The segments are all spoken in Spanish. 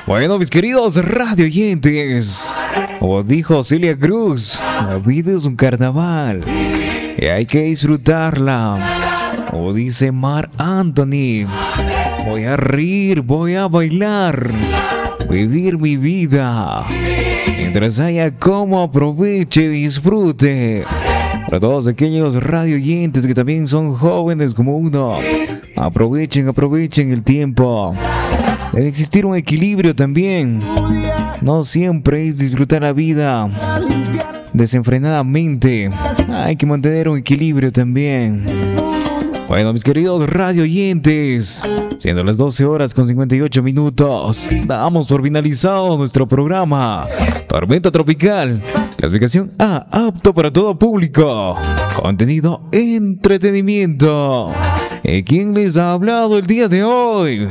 Bueno, mis queridos radio oyentes, como dijo Celia Cruz, la vida es un carnaval y hay que disfrutarla. Como dice Marc Anthony, voy a reír, voy a bailar, vivir mi vida. Mientras haya como aproveche, disfrute. Para todos aquellos radio oyentes que también son jóvenes como uno, aprovechen el tiempo. Debe existir un equilibrio también. No siempre es disfrutar la vida desenfrenadamente. Hay que mantener un equilibrio también. Bueno, mis queridos radio oyentes, siendo las 12 horas con 58 minutos, damos por finalizado nuestro programa Tormenta Tropical, clasificación A, apto para todo público, contenido entretenimiento. ¿Quién les ha hablado el día de hoy?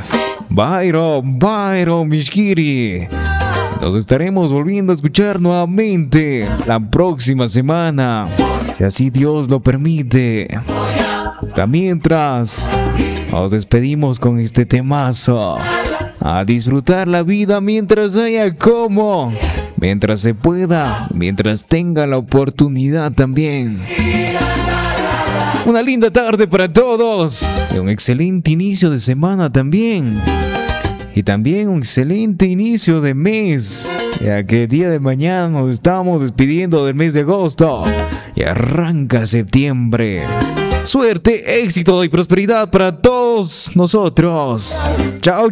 Byron Mishkiri. Nos estaremos volviendo a escuchar nuevamente la próxima semana, si así Dios lo permite. Hasta mientras, nos despedimos con este temazo. A disfrutar la vida mientras haya como, mientras se pueda, mientras tenga la oportunidad también. Una linda tarde para todos y un excelente inicio de semana también. Y también un excelente inicio de mes, ya que el día de mañana nos estamos despidiendo del mes de agosto y arranca septiembre. Suerte, éxito y prosperidad para todos nosotros. Chao.